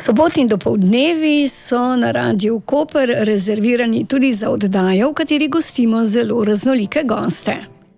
Sobotni dopoldnevi so na Radiu Koper rezervirani tudi za oddajo, v kateri gostimo zelo raznolike goste.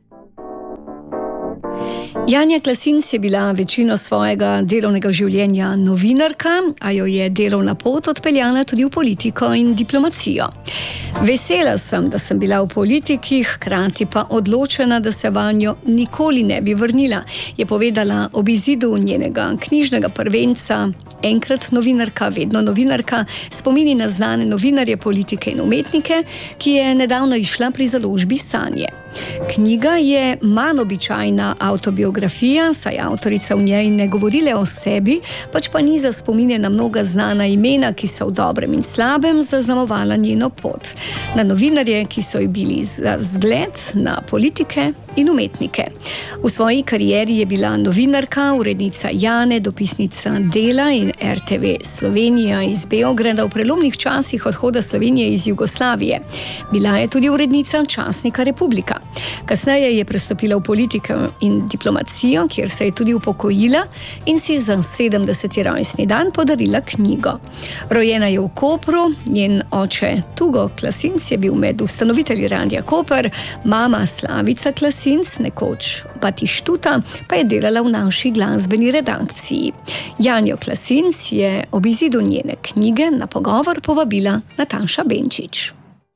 Janja Klasinc je bila večino svojega delovnega življenja novinarka, a jo je delovna pot odpeljala tudi v politiko in diplomacijo. Vesela sem, da sem bila v politiki, hkrati pa odločena, da se vanjo nikoli ne bi vrnila, je povedala ob izidu njenega knjižnega prvenca Enkrat novinarka, vedno novinarka, spomini na znane novinarje, politike in umetnike, ki je nedavno izšla pri založbi Sanje. Knjiga je manj običajna avtobiografija, saj avtorica v njej ne govori le o sebi, pač pa niza spomine na mnoga znana imena, ki so v dobrem in slabem zaznamovala njeno pot. Na novinarje, ki so ji bili za zgled, na politike in umetnike. V svoji karieri je bila novinarka, urednica Jane, dopisnica Dela in RTV Slovenija iz Beograda v prelomnih časih odhoda Slovenije iz Jugoslavije. Bila je tudi urednica časnika Republika. Kasneje je prestopila v politiko in diplomacijo, kjer se je tudi upokojila in si za 70. rojstni dan podarila knjigo. Rojena je v Kopru, njen oče Tugo Klasinc je bil med ustanovitelji Radia Koper, mama Slavica Klasinc, nekoč Batištuta, pa je delala v naši glasbeni redakciji. Janjo Klasinc je ob izidu njene knjige na pogovor povabila Nataša Benčič.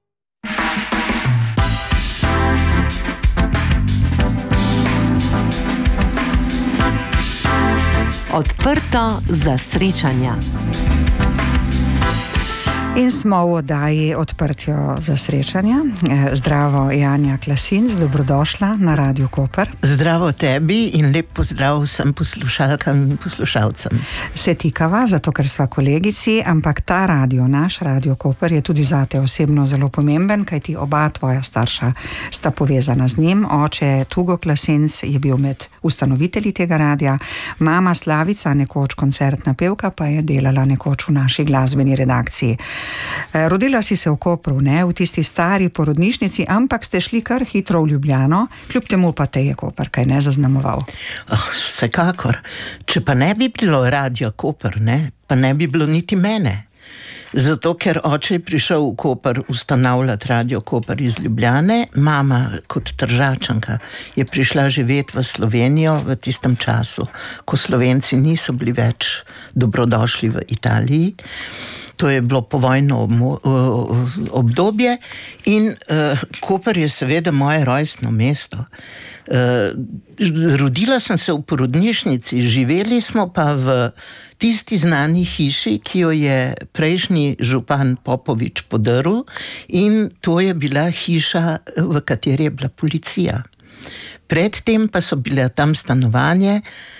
Odprto za srečanja. In smo v oddaji Odprtjo za srečanja. Zdravo, Janja Klasinc, dobrodošla na Radiu Koper. Zdravo tebi in lep pozdrav vsem poslušalkam in poslušalcem. Se tikava, zato ker sva kolegici, ampak ta radio, naš Radio Koper, je tudi zate osebno zelo pomemben, kajti oba tvoja starša sta povezana z njim. Oče Tugo Klasinc je bil med ustanovitelji tega radia, mama Slavica, nekoč koncertna pevka, pa je delala nekoč v naši glasbeni redakciji. Rodila si se v Kopru, ne, v tisti stari porodnišnici, ampak ste šli kar hitro v Ljubljano, kljub temu pa te je Koper kaj ne zaznamoval. Vsekakor. Če pa ne bi bilo Radia Koper, ne, pa ne bi bilo niti mene. Zato, ker oče je prišel v Koper ustanavljati Radio Koper iz Ljubljane, mama kot Tržačanka je prišla živeti v Slovenijo v tistem času, ko Slovenci niso bili več dobrodošli v Italiji. To je bilo povojno obdobje in Koper je seveda moje rojstno mesto. Rodila sem se v porodnišnici, živeli smo pa v tisti znani hiši, ki jo je prejšnji župan Popovič podaril, in to je bila hiša, v kateri je bila policija. Predtem pa so bile tam stanovanja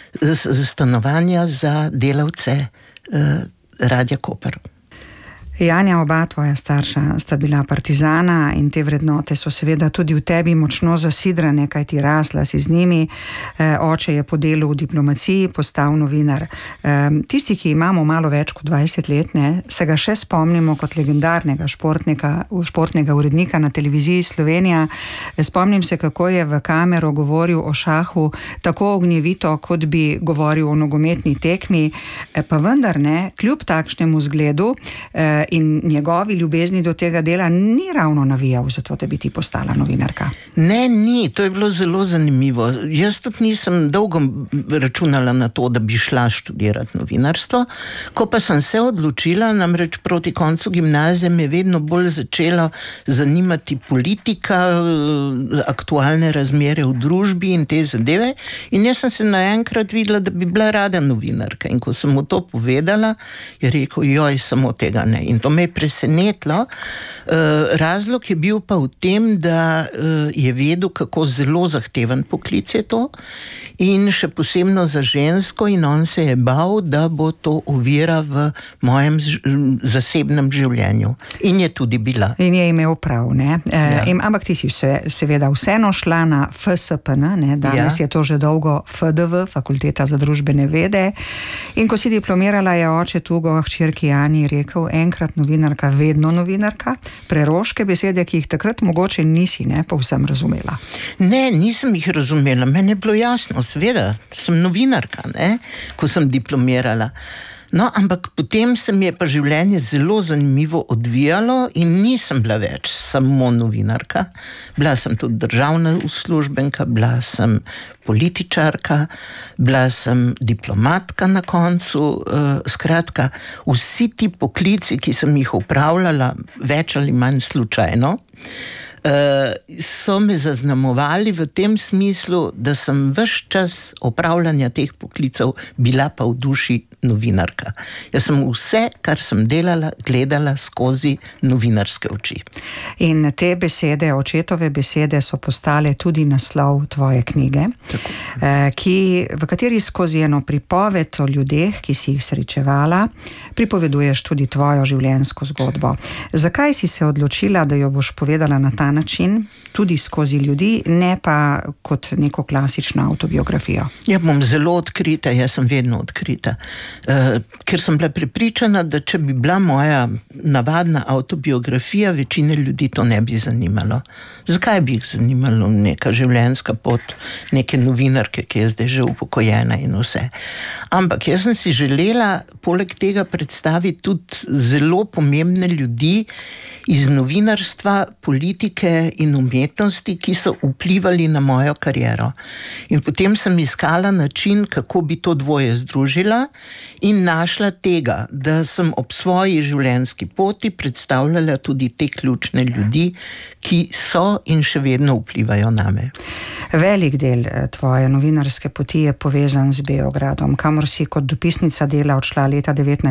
za delavce Radia Koper. Janja, oba tvoja starša sta bila partizana in te vrednote so seveda tudi v tebi močno zasidrane, kaj ti rasla si z njimi. Oče je po delu v diplomaciji postal novinar. Tisti, ki imamo malo več kot 20 let, ne, se ga še spomnimo kot legendarnega športnega urednika na televiziji Slovenija. Spomnim se, kako je v kamero govoril o šahu tako ognjevito, kot bi govoril o nogometni tekmi, pa vendar ne, kljub takšnemu zgledu in njegovi ljubezni do tega dela ni ravno navijal za to, da bi ti postala novinarka. Ne, ni. To je bilo zelo zanimivo. Jaz tudi nisem dolgo računala na to, da bi šla študirati novinarstvo. Ko pa sem se odločila, namreč proti koncu gimnazije me vedno bolj začela zanimati politika, aktualne razmere v družbi in te zadeve. In jaz sem se naenkrat videla, da bi bila rada novinarka. In ko sem mu to povedala, je rekel, joj, samo tega ne. In to me je presenetilo. Razlog je bil pa v tem, da je vedel, kako zelo zahteven poklic je to in še posebno za žensko, in on se je bal, da bo to ovira v mojem zasebnem življenju. In je tudi bila. In je imel prav, ne? Ja. Ampak ti si seveda vseeno šla na FSPN, ne? Danes je to že dolgo FDV, Fakulteta za družbene vede. In ko si diplomirala, je oče Tugo hčerki Jani rekel, enkrat novinarka, vedno novinarka. Preroške besede, ki jih takrat mogoče nisi povsem razumela. Ne, nisem jih razumela. Meni je bilo jasno, seveda, sem novinarka, ko sem diplomirala. No, ampak potem se mi je pa življenje zelo zanimivo odvijalo in nisem bila več samo novinarka. Bila sem tudi državna uslužbenka, bila sem političarka, bila sem diplomatka na koncu. Skratka, vsi ti poklici, ki sem jih opravljala več ali manj slučajno, so me zaznamovali v tem smislu, da sem ves čas opravljanja teh poklicev bila pa v duši novinarka. Jaz sem vse, kar sem delala, gledala skozi novinarske oči. In te besede, očetove besede, so postale tudi naslov tvoje knjige, v kateri skozi eno pripoved o ljudeh, ki si jih srečevala, pripoveduješ tudi tvojo življenjsko zgodbo. Zakaj si se odločila, da jo boš povedala na ta način, tudi skozi ljudi, ne pa kot neko klasično avtobiografijo? Ja, bom zelo odkrita, jaz sem vedno odkrita. Ker sem bila prepričana, da če bi bila moja navadna avtobiografija, večine ljudi to ne bi zanimalo. Zakaj bi jih zanimalo neka življenjska pot neke novinarke, ki je zdaj že upokojena in vse? Ampak jaz sem si želela poleg tega predstaviti tudi zelo pomembne ljudi iz novinarstva, politike in umetnosti, ki so vplivali na mojo kariero. In potem sem iskala način, kako bi to dvoje združila in našla tega, da sem ob svoji življenjski poti predstavljala tudi te ključne ljudi, ki so in še vedno vplivajo name. Velik del tvoje novinarske poti je povezan z Beogradom, kamor si kot dopisnica dela odšla leta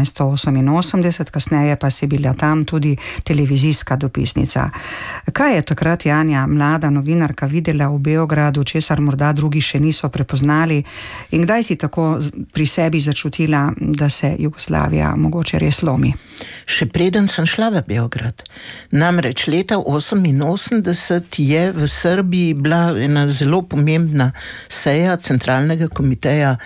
1988, kasneje pa si bila tam tudi televizijska dopisnica. Kaj je takrat Janja, mlada novinarka, videla v Beogradu, česar morda drugi še niso prepoznali, in kdaj si tako pri sebi začutila, da se Jugoslavija mogoče res lomi? Še preden sem šla v Beograd. Namreč leta 1988 je v Srbiji bila ena zelo pomembna seja centralnega komiteja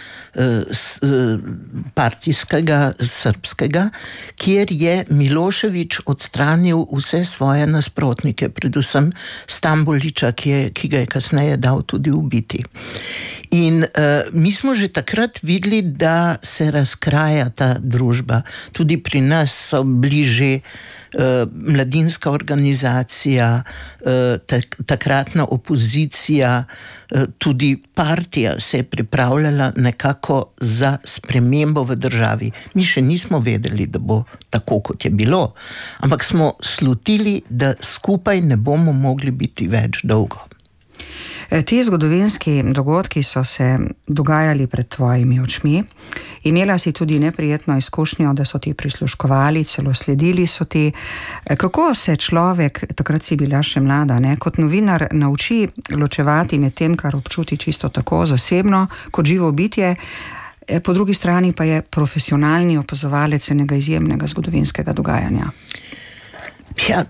partijskega srpskega, kjer je Milošević odstranil vse svoje nasprotnike, predvsem Stambolića, ki ga je kasneje dal tudi ubiti. In mi smo že takrat videli, da se razkraja ta družba. Tudi pri nas so bili že mladinska organizacija, takratna opozicija, tudi partija se je pripravljala nekako za spremembo v državi. Mi še nismo vedeli, da bo tako, kot je bilo, ampak smo slutili, da skupaj ne bomo mogli biti več dolgo. Ti zgodovinski dogodki so se dogajali pred tvojimi očmi. Imela si tudi neprijetno izkušnjo, da so ti prisluškovali, celo sledili so ti. Kako se človek, takrat si bila še mlada, kot novinar nauči ločevati med tem, kar občuti čisto tako zasebno, kot živo bitje, po drugi strani pa je profesionalni opazovalec enega izjemnega zgodovinskega dogajanja? Ja,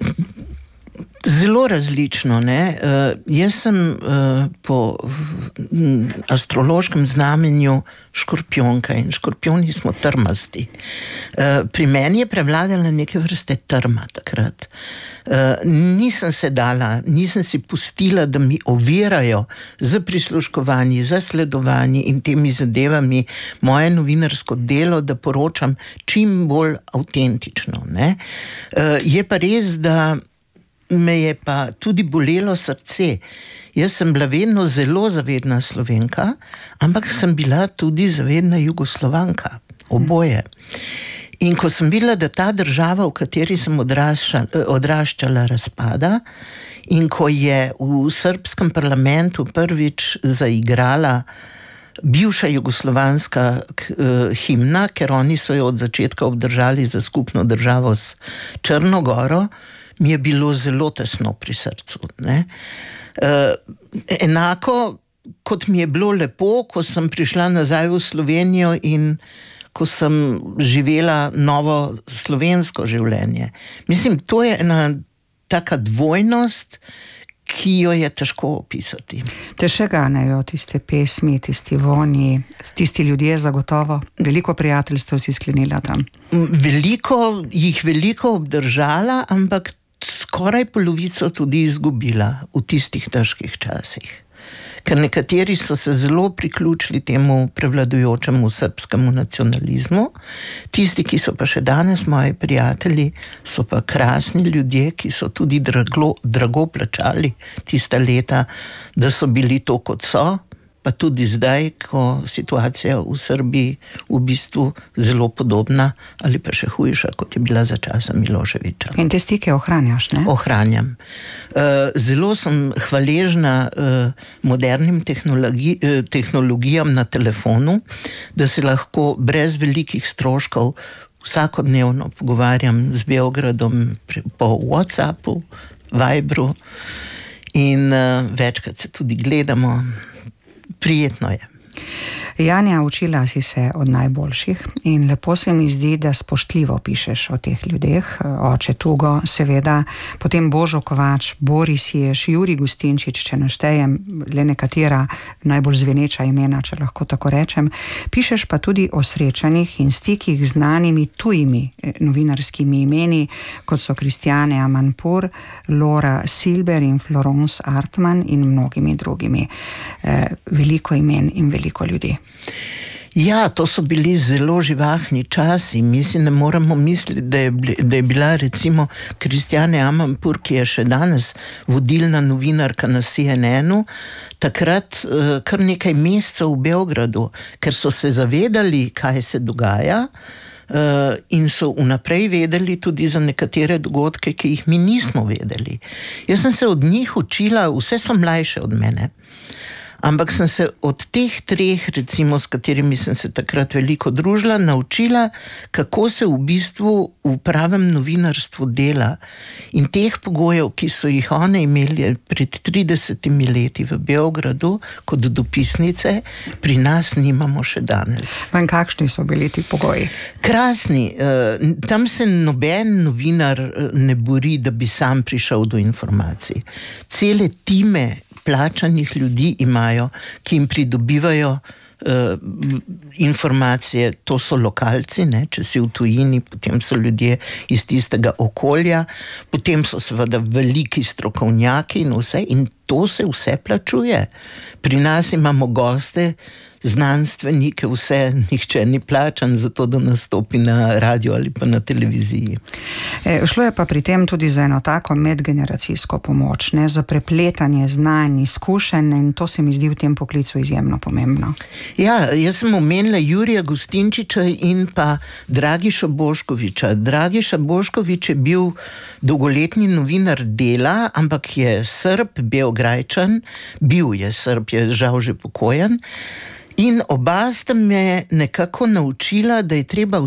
zelo različno, Jaz sem po astrološkem znamenju škorpionka in škorpioni smo trmasti. Pri meni je prevladala neke vrste trma takrat. Nisem si pustila, da mi ovirajo za prisluškovanje, za sledovanje in temi zadevami moje novinarsko delo, da poročam čim bolj avtentično. Je pa res, da me je pa tudi bolelo srce. Jaz sem bila vedno zelo zavedna Slovenka, ampak sem bila tudi zavedna Jugoslovanka. Oboje. In ko sem videla, da ta država, v kateri sem odraščala, razpada, in ko je v srbskem parlamentu prvič zaigrala bivša jugoslovanska himna, ker oni so jo od začetka obdržali za skupno državo s Črno Goro, mi je bilo zelo tesno pri srcu. Enako kot mi je bilo lepo, ko sem prišla nazaj v Slovenijo in ko sem živela novo slovensko življenje. Mislim, to je ena taka dvojnost, ki jo je težko opisati. Te še ganejo tiste pesmi, tisti vonji, tisti ljudje zagotovo? Veliko prijateljstev si sklenila tam? Veliko obdržala, ampak skoraj polovico tudi izgubila v tistih težkih časih. ker nekateri so se zelo priključili temu prevladujočemu srbskemu nacionalizmu. Tisti, ki so pa še danes moji prijatelji, so pa krasni ljudje, ki so tudi drago plačali tista leta, da so bili to, kot so. Pa tudi zdaj, ko situacija v Srbiji v bistvu zelo podobna ali pa še hujša, kot je bila za časa Miloševića. In te stike ohranjaš, ne? Ohranjam. Zelo sem hvaležna modernim tehnologijam na telefonu, da se lahko brez velikih stroškov vsakodnevno pogovarjam z Beogradom po WhatsAppu, Viberu in večkrat se tudi gledamo. Prijetno je. Janja, učila si se od najboljših in lepo se mi zdi, da spoštljivo pišeš o teh ljudeh. Oče Tugo, seveda, potem Božo Kovač, Boris Jež, Jurij Gustinčič, če naštejem le nekatera najbolj zveneča imena, če lahko tako rečem. Pišeš pa tudi o srečanjih in stikih z znanimi tujimi novinarskimi imeni, kot so Kristjane Amanpour, Laura Silber in Florence Artman in mnogimi drugimi. Veliko imen in veliko ljudi. Ja, to so bili zelo živahni časi. Mi si ne moremo misliti, da je bila recimo Kristjane Amanpour, ki je še danes vodilna novinarka na CNN-u, takrat kar nekaj mesecev v Beogradu, ker so se zavedali, kaj se dogaja, in so vnaprej vedeli tudi za nekatere dogodke, ki jih mi nismo vedeli. Jaz sem se od njih učila, vse so mlajše od mene. Ampak sem se od teh treh, recimo, s katerimi sem se takrat veliko družila, naučila, kako se v bistvu v pravem novinarstvu dela. In teh pogojev, ki so jih one imeli pred 30 leti v Beogradu kot dopisnice, pri nas nimamo še danes. In kakšni so bili ti pogoji? Krasni. Tam se noben novinar ne bori, da bi sam prišel do informacij. Cele time plačanih ljudi imajo, ki jim pridobivajo informacije. To so lokalci, ne? Če si v tujini, potem so ljudje iz tistega okolja, potem so seveda veliki strokovnjaki in vse, in to se vse plačuje. Pri nas imamo goste, znanstvenike, vse, nihče ni plačan za to, da nastopi na radio ali pa na televiziji. Šlo je pa pri tem tudi za eno tako medgeneracijsko pomoč, ne, za prepletanje znanj, izkušenj, in to se mi zdi v tem poklicu izjemno pomembno. Ja, jaz sem omenila Jurija Gustinčiča in pa Dragiša Boškovića. Dragiša Bošković je bil dolgoletni novinar Dela, ampak je Srb, Beograjčan, bil je Srb, je žal že pokojen. In oba sta me nekako naučila, da je treba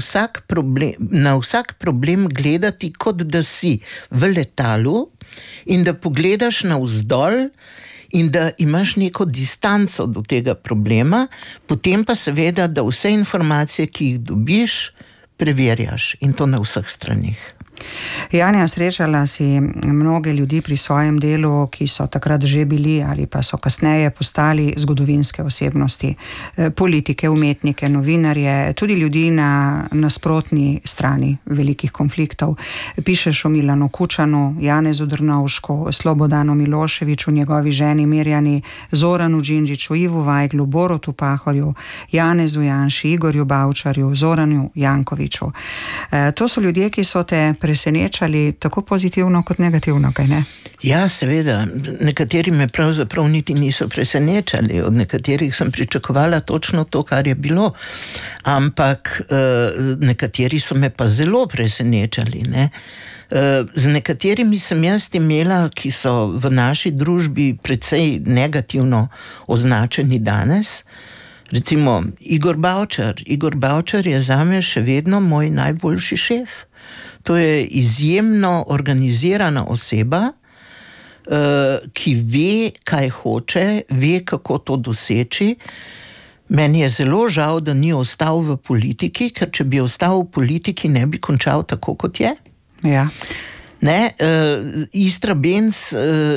na vsak problem gledati, kot da si v letalu in da pogledaš navzdol in da imaš neko distanco do tega problema, potem pa seveda, da vse informacije, ki jih dobiš, preverjaš, in to na vseh stranih. Janja, srečala si mnoge ljudi pri svojem delu, ki so takrat že bili ali pa so kasneje postali zgodovinske osebnosti, politike, umetnike, novinarje, tudi ljudi na nasprotni strani velikih konfliktov. Pišeš o Milanu Kučanu, Janezu Drnovšku, Slobodanu Miloševiću, njegovi ženi Mirjani, Zoranu Đinđiću, Ivu Vajglu, Borutu Pahorju, Janezu Janši, Igorju Bavčarju, Zoranu Jankoviću. To so ljudje, ki so te presenečali tako pozitivno kot negativno, kaj ne? Ja, seveda. Nekateri me pravzaprav niti niso presenečali. Od nekaterih sem pričakovala točno to, kar je bilo. Ampak nekateri so me pa zelo presenečali, ne? Z nekaterimi sem jaz imela, ki so v naši družbi precej negativno označeni danes. Recimo Igor Bavčar. Igor Bavčar je zame še vedno moj najboljši šef. To je izjemno organizirana oseba, ki ve, kaj hoče, ve, kako to doseči. Meni je zelo žal, da ni ostal v politiki, ker če bi ostal v politiki, ne bi končal tako, kot je. Ja. Ne, Istrabenz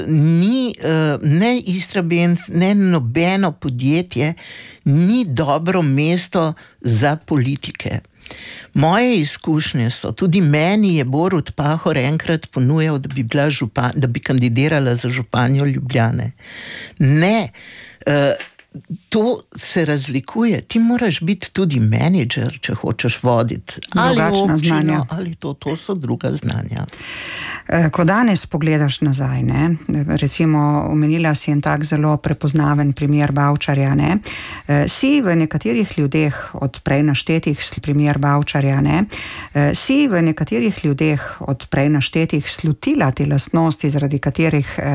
ne nobeno podjetje ni dobro mesto za politike. Moje izkušnje so, tudi meni je Borut Pahor enkrat ponujal, da bi kandidirala za županjo Ljubljane. Ne, To se razlikuje. Ti moraš biti tudi menedžer, če hočeš voditi. Ali občino, znanja. Ali to so druga znanja. Ko danes pogledaš nazaj, ne, recimo omenila si en tak zelo prepoznaven primer Bavčarja, ne, si v nekaterih ljudeh od prej naštetih primer Bavčarja, ne, si v nekaterih ljudeh od prej naštetih slutila te lastnosti, zaradi katerih